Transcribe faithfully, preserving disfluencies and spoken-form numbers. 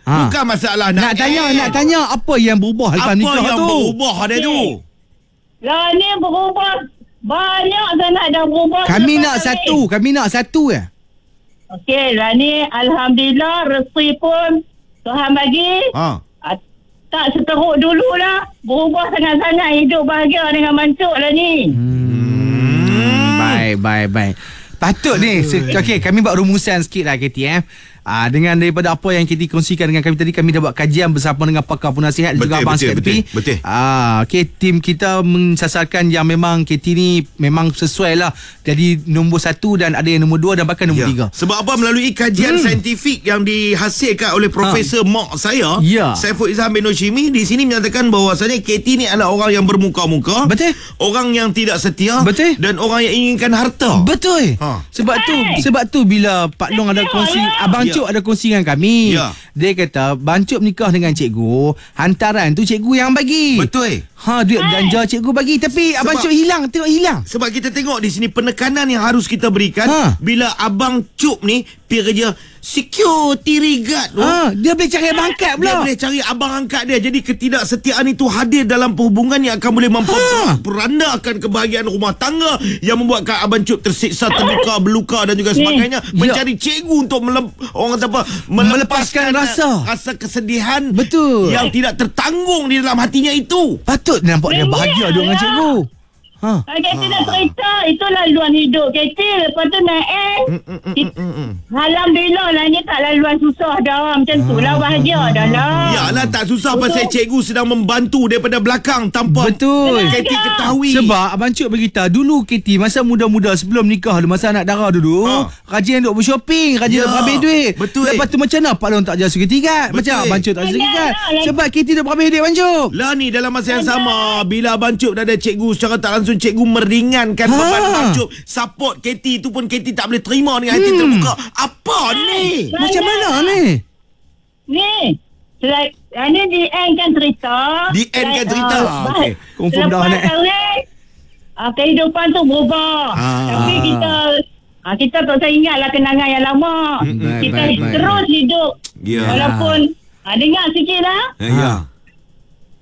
Ha. Bukan masalah nak, nak tanya end. Nak tanya apa yang berubah lepas Apa nikah yang tu? berubah dia tu? Lah ni berubah. Banyak sangat dah berubah. Kami selepas nak kahwin. satu. Kami nak satu ya. Okey, lah ni Alhamdulillah rezeki pun Tuhan bagi. Ha. Ah, tak seteruk dululah. Berubah sangat-sangat. Hidup bahagia dengan mancuk lah ni. Hmm. Baik, baik, baik. Patut ni. Okey, kami buat rumusan sikit lah K T eh. Ah, dengan daripada apa yang kita kongsikan dengan kami tadi, kami dah buat kajian bersama dengan pakar penasihat dan juga abang betul, K T P. betul, betul. Ah, okey, tim kita mensasarkan yang memang K T ni memang sesuai lah. Jadi nombor satu dan ada yang nombor dua dan bahkan nombor Ya. tiga. Sebab apa? Melalui kajian hmm. saintifik yang dihasilkan oleh Profesor ha. mak saya, Ya. Saiful Izham bin Noshimi, di sini menyatakan bahawasanya K T ni adalah orang yang bermuka-muka, Betul. orang yang tidak setia, Betul. dan orang yang inginkan harta. Betul. Ha. Sebab tu Hey. sebab tu bila Pak Long ada kongsi, lah. abang Ya. Cuk ada kongsi dengan kami. Ya. Dia kata Abang Cuk nikah dengan cikgu, hantaran tu cikgu yang bagi. Betul. Ha, duit belanja cikgu bagi, tapi abang Sebab- Cuk hilang, tengok hilang. Sebab kita tengok di sini penekanan yang harus kita berikan Ha. bila abang Cuk ni pergi kerja security guard tu. Ha, dia boleh cari abang angkat Dia pula. boleh cari abang angkat dia. Jadi ketidaksetiaan itu hadir dalam perhubungan yang akan boleh memperandakan kebahagiaan rumah tangga, yang membuatkan abang Cuk tersiksa, terluka, berluka dan juga sebagainya. Ya. Mencari cikgu untuk melep, orang kata apa, Melepaskan rasa. rasa kesedihan Betul. yang tidak tertanggung di dalam hatinya itu. Patut nampak dia bahagia duduk dengan cikgu. Ha. Ha, Katie dah cerita. Itu laluan hidup Katie. Lepas tu naik end. Alhamdulillah lah ni tak laluan susah dah. Macam tu lah bahagia dah lah. Yalah, tak susah pasal cikgu sedang membantu daripada belakang tanpa Betul. Katie ketahui. Sebab abang Cuk beritahu dulu K T masa muda-muda sebelum nikah dulu, masa anak dara dulu, Ha. rajin duk bershopping, rajin Ya, duk berhabis duit. betul. Lepas tu macam mana Pak Long tak jaga security guard? Macam Betul. abang Cuk tak jaga security guard. Yalah, lagi- Sebab K T duk berhabis duit abang Cuk. Lah ni dalam masa yang sama, bila Abang Cuk dah ada cikgu, secara tak langsung cikgu meringankan Ha. beban Abang Cuk. Support K T tu pun K T tak boleh terima dengan hati Hmm. terbuka. Apa ni? Macam mana ni? Ni. Selai, uh, ni di end kan cerita. Di end kan cerita. Uh, Ah, okey. Confirm dah, Lepas Nek. kahwin, uh, kehidupan tu berubah. Ah. Tapi kita uh, kita tak usah ingatlah kenangan yang lama. Baik, Kita baik, baik, terus hidup. Ya. Walaupun uh, dengar sikit lah. Eh, ya.